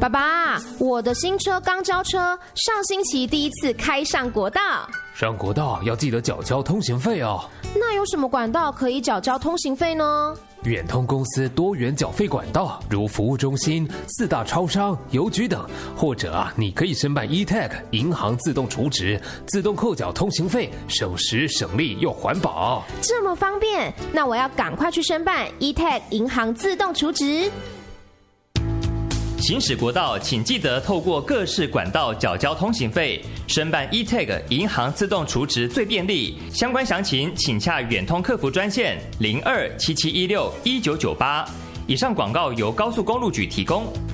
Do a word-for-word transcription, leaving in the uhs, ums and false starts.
爸爸，我的新车刚交车，上星期第一次开上国道。 上国道要记得缴交通行费哦。 那有什么管道可以缴交通行费呢？ 远通公司多元缴费管道，如服务中心、四大超商、邮局等，或者啊，你可以申办 E T A G 银行自动储值，自动扣缴通行费，省时省力又环保。 这么方便，那我要赶快去申办 E T A G 银行自动储值。 行驶国道，请记得透过各式管道缴交通行费，申办 E T A G 银行自动储值最便利。相关详情请洽远通客服专线零二七七一六一九九八。以上广告由高速公路局提供。